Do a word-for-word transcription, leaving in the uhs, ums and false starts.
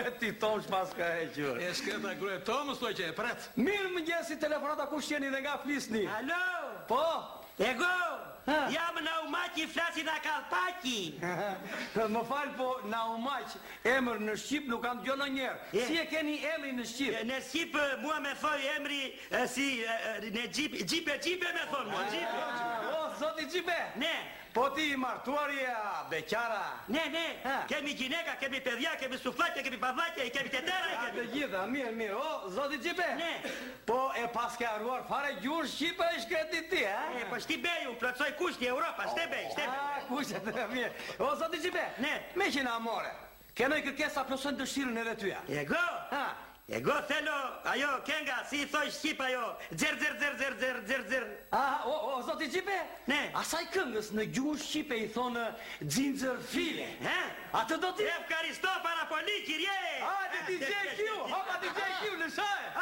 Ti ton shpas ka hequr. E s'keta gruje Tomës, toj që e pret. Mirë më gjesi telefonata ku shjeni dhe nga flisni. Alo? Po? Ego, jam Naumaqi, flasi nga Kallpaqi. Më falë, po Naumaq, emër në Shqip nuk kam dëgjuar ndonjëherë. Si e keni emrin në Shqip? Në Shqip mua me thoi emri si në Gjipe, Gjipe, Gjipe me thon mua, Gjipe. O, zoti Gjipe? Ne. Po ti martuarja, beqara? Ne, ne, kemi gjineka, kemi pedhja, kemi suflaqe, kemi pavlaqe, kemi tetera. Të gjitha, mirë, mirë. O, zoti Gjipe? Ne. Po e pas ke arruar fare gjurë Shqipe e shkreti ti, ha? E, po shti beju, plotësoj kushti Europa, shte bej, shte bej. Ah, kushtet e mirë. O, zoti Gjipe? Ne. Me që na amore, kenoj kërkesa plosën dëshirën edhe tyja. Ego, Ha? ego thelo, ajo kenga, si i thoj Shqip ajo, dzer, dzer, dzer, dzer, dzer, dzer, dzer. Ah, o, o, zoti Gjipe? Ne. Asaj këngës në gjuhën Shqipe i thonë xinxër file. He? Atë do ti? Evkaristo Parapoli, kirje! Ah, të D J Q, hopa D J Q në shajë.